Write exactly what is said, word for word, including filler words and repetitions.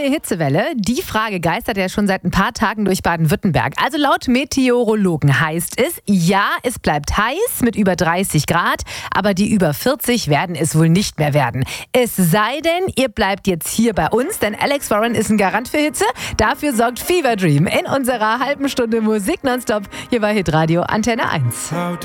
neue Hitzewelle. Die Frage geistert ja schon seit ein paar Tagen durch Baden-Württemberg. Also laut Meteorologen heißt es, ja, es bleibt heiß mit über dreißig Grad, aber die über vierzig werden es wohl nicht mehr werden. Es sei denn, ihr bleibt jetzt hier bei uns, denn Alex Warren ist ein Garant für Hitze. Dafür sorgt Fever Dream in unserer halben Stunde Musik nonstop hier bei Hitradio Antenne eins.